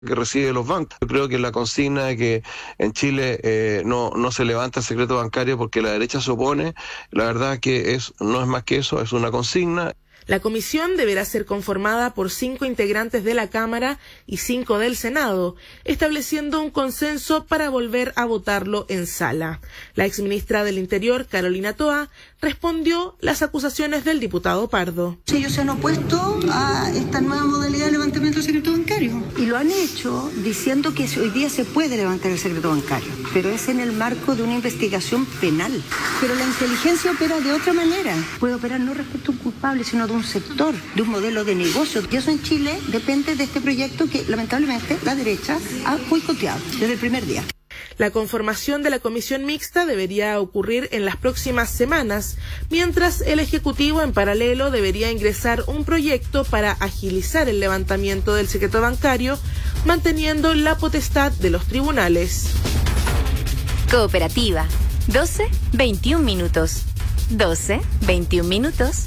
que recibe los bancos. Yo creo que la consigna de que en Chile no se levanta el secreto bancario porque la derecha se opone, la verdad que no es más que eso, es una consigna. La comisión deberá ser conformada por 5 integrantes de la Cámara y 5 del Senado, estableciendo un consenso para volver a votarlo en sala. La exministra del Interior, Carolina Toa, respondió las acusaciones del diputado Pardo. Ellos se han opuesto a esta nueva modalidad de levantamiento del secreto bancario y lo han hecho diciendo que hoy día se puede levantar el secreto bancario, pero es en el marco de una investigación penal. Pero la inteligencia opera de otra manera. Puede operar no respecto a un culpable, sino de un sector, de un modelo de negocio. Y eso en Chile depende de este proyecto que lamentablemente la derecha ha boicoteado desde el primer día. La conformación de la comisión mixta debería ocurrir en las próximas semanas, mientras el Ejecutivo en paralelo debería ingresar un proyecto para agilizar el levantamiento del secreto bancario, manteniendo la potestad de los tribunales. Cooperativa, 12-21 minutos. 12-21 minutos.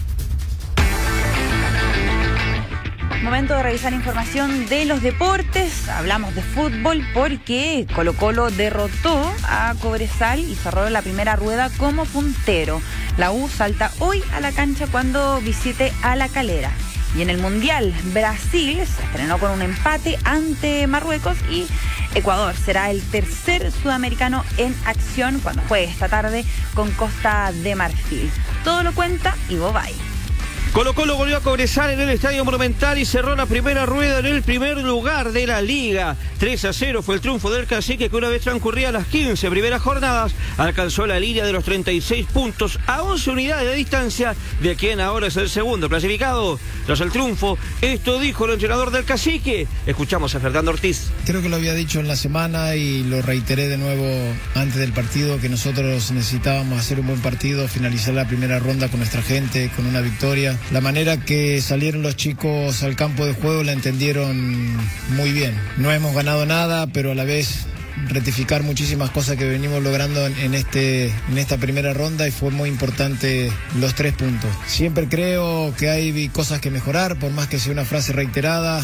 Momento de revisar información de los deportes. Hablamos de fútbol porque Colo-Colo derrotó a Cobresal y cerró la primera rueda como puntero. La U salta hoy a la cancha cuando visite a La Calera. Y en el Mundial, Brasil se estrenó con un empate ante Marruecos y Ecuador será el tercer sudamericano en acción cuando juegue esta tarde con Costa de Marfil. Todo lo cuenta Ivo Bay. Colo-Colo volvió a Cobresal en el Estadio Monumental y cerró la primera rueda en el primer lugar de la liga. 3-0 fue el triunfo del Cacique, que una vez transcurridas las 15 primeras jornadas alcanzó la línea de los 36 puntos a 11 unidades de distancia de quien ahora es el segundo clasificado. Tras el triunfo, esto dijo el entrenador del Cacique. Escuchamos a Fernando Ortiz. Creo que lo había dicho en la semana y lo reiteré de nuevo antes del partido, que nosotros necesitábamos hacer un buen partido, finalizar la primera ronda con nuestra gente, con una victoria. La manera que salieron los chicos al campo de juego la entendieron muy bien. No hemos ganado nada, pero a la vez rectificar muchísimas cosas que venimos logrando en esta primera ronda, y fue muy importante los 3 puntos. Siempre creo que hay cosas que mejorar, por más que sea una frase reiterada.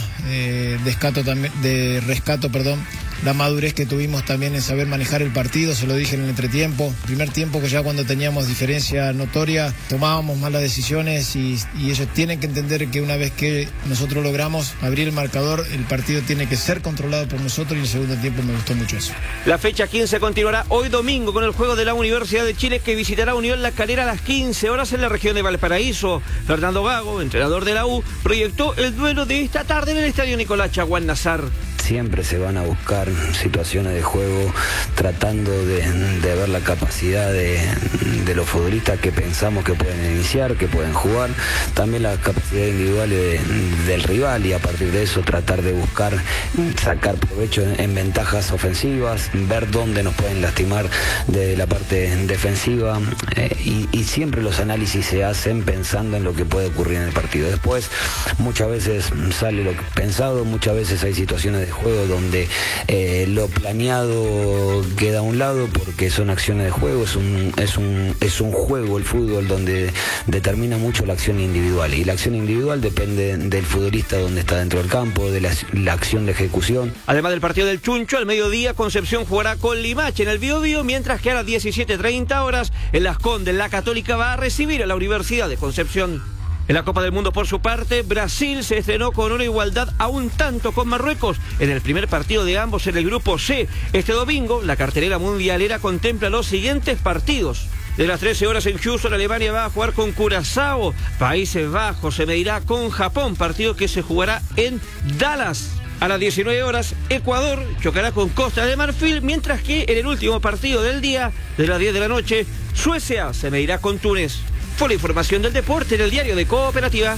Rescato la madurez que tuvimos también en saber manejar el partido, se lo dije en el entretiempo. Primer tiempo, que ya cuando teníamos diferencia notoria tomábamos malas decisiones y ellos tienen que entender que una vez que nosotros logramos abrir el marcador, el partido tiene que ser controlado por nosotros, y en el segundo tiempo me gustó mucho eso. La fecha 15 continuará hoy domingo con el juego de la Universidad de Chile, que visitará Unión La Calera a las 15 horas en la región de Valparaíso. Fernando Gago, entrenador de la U, proyectó el duelo de esta tarde en el Estadio Nicolás Chaguán Nazar. Siempre se van a buscar situaciones de juego tratando de ver la capacidad de los futbolistas que pensamos que pueden iniciar, que pueden jugar, también las capacidades individuales del rival, y a partir de eso tratar de buscar sacar provecho en ventajas ofensivas, ver dónde nos pueden lastimar de la parte defensiva, y siempre los análisis se hacen pensando en lo que puede ocurrir en el partido. Después muchas veces sale lo pensado, muchas veces hay situaciones de juego donde lo planeado queda a un lado porque son acciones de juego, es un juego el fútbol donde determina mucho la acción individual, y la acción individual depende del futbolista donde está dentro del campo, de la acción de ejecución. Además del partido del Chuncho, al mediodía Concepción jugará con Limache en el Biobío, mientras que a las 17:30 horas en Las Condes la Católica va a recibir a la Universidad de Concepción. En la Copa del Mundo, por su parte, Brasil se estrenó con una igualdad a un tanto con Marruecos en el primer partido de ambos en el Grupo C. Este domingo, la cartelera mundialera contempla los siguientes partidos. De las 13 horas en Houston, Alemania va a jugar con Curazao. Países Bajos se medirá con Japón, partido que se jugará en Dallas. A las 19 horas, Ecuador chocará con Costa de Marfil, mientras que en el último partido del día, de las 10 de la noche, Suecia se medirá con Túnez. Fue la información del deporte en el diario de Cooperativa.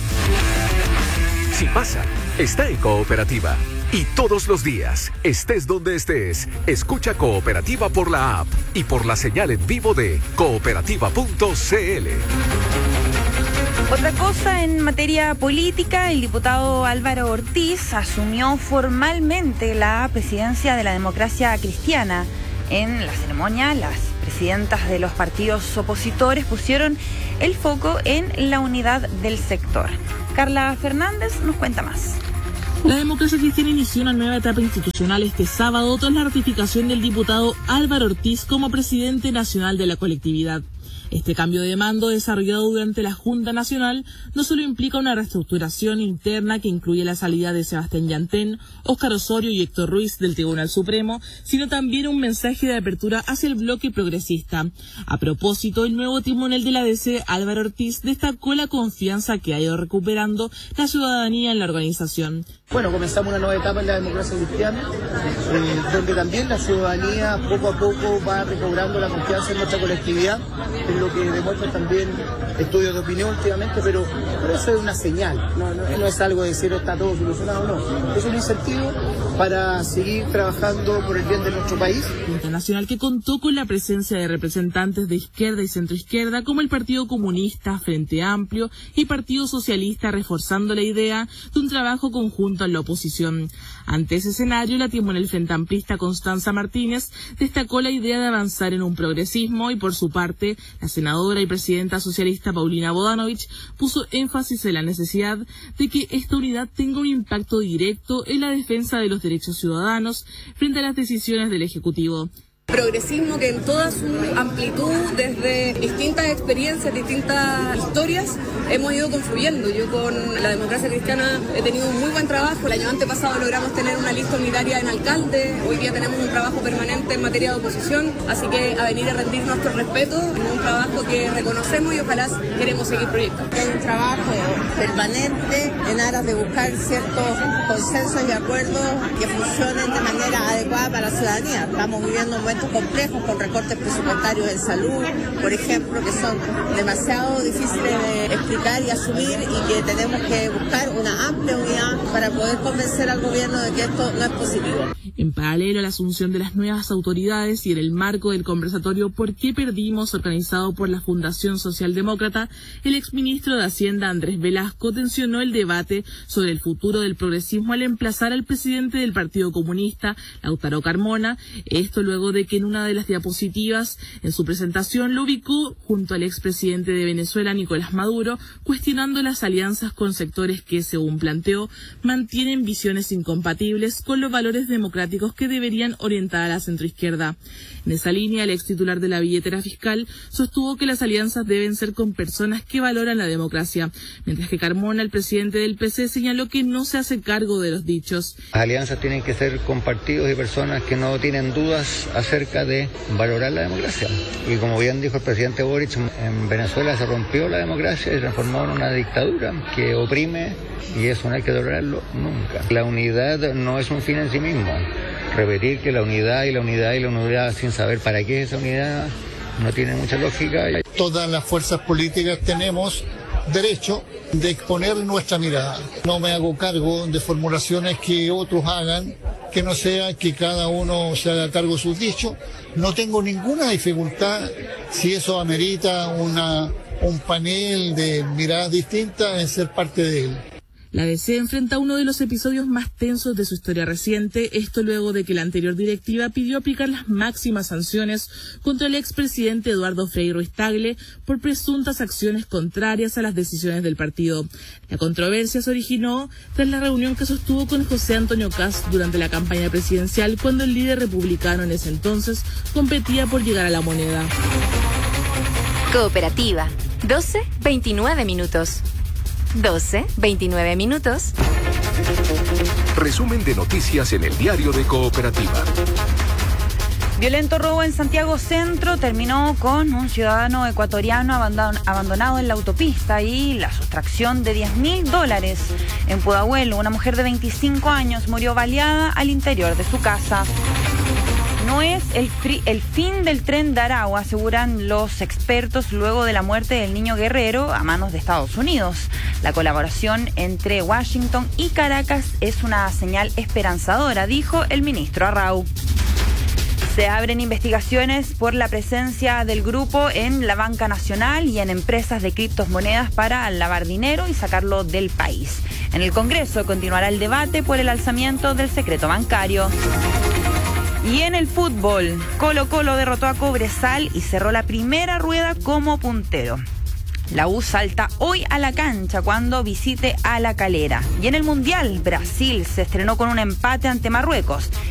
Si pasa, está en Cooperativa. Y todos los días, estés donde estés, escucha Cooperativa por la app y por la señal en vivo de cooperativa.cl. Otra cosa en materia política, el diputado Álvaro Ortiz asumió formalmente la presidencia de la Democracia Cristiana. En la ceremonia, las presidentas de los partidos opositores pusieron el foco en la unidad del sector. Carla Fernández nos cuenta más. La Democracia Cristiana inició una nueva etapa institucional este sábado tras la ratificación del diputado Álvaro Ortiz como presidente nacional de la colectividad. Este cambio de mando desarrollado durante la Junta Nacional no solo implica una reestructuración interna que incluye la salida de Sebastián Yantén, Óscar Osorio y Héctor Ruiz del Tribunal Supremo, sino también un mensaje de apertura hacia el bloque progresista. A propósito, el nuevo timonel de la DC, Álvaro Ortiz, destacó la confianza que ha ido recuperando la ciudadanía en la organización. Bueno, comenzamos una nueva etapa en la democracia cristiana, donde también la ciudadanía poco a poco va recobrando la confianza en nuestra colectividad, es lo que demuestran también estudios de opinión últimamente, pero eso es una señal, no es algo de decir está todo solucionado, no, es un incentivo para seguir trabajando por el bien de nuestro país. Internacional que contó con la presencia de representantes de izquierda y centroizquierda como el Partido Comunista, Frente Amplio y Partido Socialista, reforzando la idea de un trabajo conjunto en la oposición. Ante ese escenario, la timonel frente amplista Constanza Martínez destacó la idea de avanzar en un progresismo y, por su parte, la senadora y presidenta socialista Paulina Bodanovich puso énfasis en la necesidad de que esta unidad tenga un impacto directo en la defensa de los derechos ciudadanos frente a las decisiones del Ejecutivo. Progresismo que en toda su amplitud, desde distintas experiencias, distintas historias, hemos ido confluyendo. Yo con la democracia cristiana he tenido un muy buen trabajo. El año antepasado logramos tener una lista unitaria en alcalde. Hoy día tenemos un trabajo permanente en materia de oposición. Así que a venir a rendir nuestro respeto, un trabajo que reconocemos y ojalá queremos seguir proyectando. Hay un trabajo permanente en aras de buscar ciertos consensos y acuerdos que funcionen de manera adecuada para la ciudadanía. Estamos viviendo momentos complejos con recortes presupuestarios en salud, por ejemplo, que son demasiado difíciles de explicar y asumir y que tenemos que buscar una amplia unidad para poder convencer al gobierno de que esto no es positivo. En paralelo a la asunción de las nuevas autoridades y en el marco del conversatorio ¿Por qué perdimos?, organizado por la Fundación Socialdemócrata, el exministro de Hacienda Andrés Velasco tensionó el debate sobre el futuro del progresismo al emplazar al presidente del Partido Comunista, Lautaro Carmona, esto luego de que en una de las diapositivas en su presentación lo ubicó junto al expresidente de Venezuela, Nicolás Maduro, cuestionando las alianzas con sectores que, según planteó, mantienen visiones incompatibles con los valores democráticos que deberían orientar a la centroizquierda. En esa línea, el ex titular de la billetera fiscal sostuvo que las alianzas deben ser con personas que valoran la democracia, mientras que Carmona, el presidente del PC, señaló que no se hace cargo de los dichos. Las alianzas tienen que ser con partidos y personas que no tienen dudas acerca de valorar la democracia. Y como bien dijo el presidente Boric, en Venezuela se rompió la democracia y se transformó en una dictadura que oprime, y eso no hay que tolerarlo nunca. La unidad no es un fin en sí mismo. Repetir que la unidad y la unidad y la unidad sin saber para qué es esa unidad no tiene mucha lógica. Todas las fuerzas políticas tenemos derecho de exponer nuestra mirada. No me hago cargo de formulaciones que otros hagan, que no sea que cada uno se haga cargo de sus dichos. No tengo ninguna dificultad si eso amerita un panel de miradas distintas en ser parte de él. La DC enfrenta uno de los episodios más tensos de su historia reciente, esto luego de que la anterior directiva pidió aplicar las máximas sanciones contra el expresidente Eduardo Frei Ruiz-Tagle por presuntas acciones contrarias a las decisiones del partido. La controversia se originó tras la reunión que sostuvo con José Antonio Kast durante la campaña presidencial, cuando el líder republicano en ese entonces competía por llegar a la moneda. Cooperativa, 12:29 minutos. 12:29 minutos. Resumen de noticias en el diario de Cooperativa. Violento robo en Santiago Centro terminó con un ciudadano ecuatoriano abandonado en la autopista y la sustracción de $10.000. En Pudahuel, una mujer de 25 años murió baleada al interior de su casa. No es el fin del tren de Aragua, aseguran los expertos, luego de la muerte del niño Guerrero a manos de Estados Unidos. La colaboración entre Washington y Caracas es una señal esperanzadora, dijo el ministro Arrau. Se abren investigaciones por la presencia del grupo en la banca nacional y en empresas de criptomonedas para lavar dinero y sacarlo del país. En el Congreso continuará el debate por el alzamiento del secreto bancario. Y en el fútbol, Colo-Colo derrotó a Cobresal y cerró la primera rueda como puntero. La U salta hoy a la cancha cuando visite a La Calera. Y en el Mundial, Brasil se estrenó con un empate ante Marruecos.